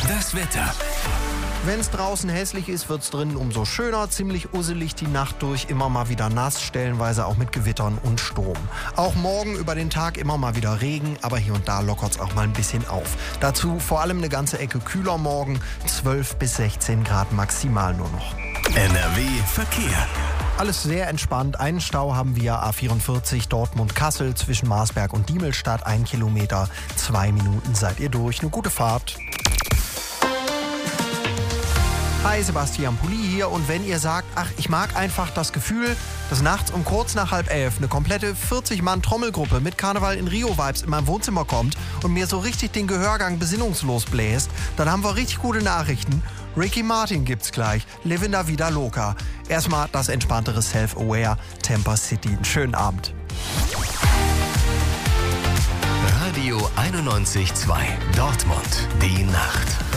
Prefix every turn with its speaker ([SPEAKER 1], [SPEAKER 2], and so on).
[SPEAKER 1] Das Wetter.
[SPEAKER 2] Wenn es draußen hässlich ist, wird es drinnen umso schöner. Ziemlich usselig die Nacht durch, immer mal wieder nass, stellenweise auch mit Gewittern und Sturm. Auch morgen über den Tag immer mal wieder Regen, aber hier und da lockert es auch mal ein bisschen auf. Dazu vor allem eine ganze Ecke kühler morgen, 12 bis 16 Grad maximal nur noch.
[SPEAKER 1] NRW Verkehr.
[SPEAKER 2] Alles sehr entspannt. Einen Stau haben wir A44 Dortmund-Kassel zwischen Marsberg und Diemelstadt. 1 Kilometer, 2 Minuten seid ihr durch. Eine gute Fahrt. Hi, Sebastian Pulli hier, und wenn ihr sagt, ach, ich mag einfach das Gefühl, dass nachts um kurz nach 10:30 eine komplette 40-Mann-Trommelgruppe mit Karneval in Rio-Vibes in mein Wohnzimmer kommt und mir so richtig den Gehörgang besinnungslos bläst, dann haben wir richtig gute Nachrichten. Ricky Martin gibt's gleich, Livin' La Vida Loca. Erstmal das entspanntere Self-Aware, Tampa City. Einen schönen Abend.
[SPEAKER 1] Radio 91.2 Dortmund, die Nacht.